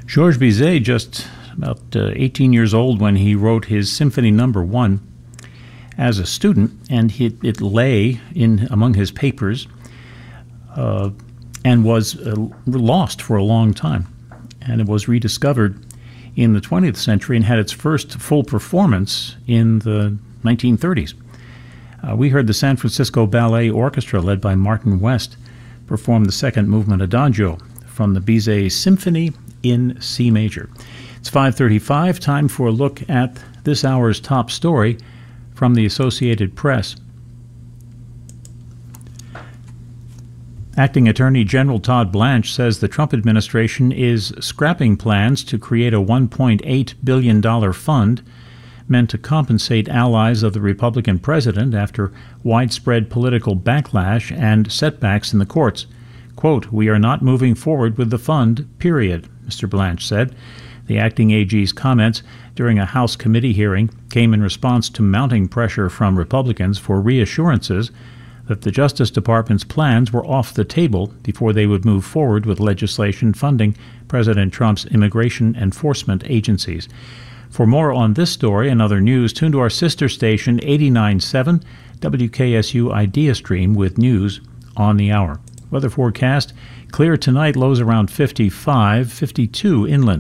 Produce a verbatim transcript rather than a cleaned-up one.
Georges Bizet, just about uh, eighteen years old when he wrote his Symphony Number One as a student, and it, it lay in among his papers uh, and was uh, lost for a long time. And it was rediscovered in the twentieth century and had its first full performance in the nineteen thirties. Uh, we heard the San Francisco Ballet Orchestra, led by Martin West, perform the second movement Adagio from the Bizet Symphony in C major. It's five thirty-five, time for a look at this hour's top story from the Associated Press. Acting Attorney General Todd Blanche says the Trump administration is scrapping plans to create a one point eight billion dollars fund meant to compensate allies of the Republican president after widespread political backlash and setbacks in the courts. Quote, "We are not moving forward with the fund, period," Mister Blanche said. The acting A G's comments during a House committee hearing came in response to mounting pressure from Republicans for reassurances that the Justice Department's plans were off the table before they would move forward with legislation funding President Trump's immigration enforcement agencies. For more on this story and other news, tune to our sister station eighty-nine point seven W K S U Idea Stream with news on the hour. Weather forecast, clear tonight, lows around fifty-five, fifty-two inland.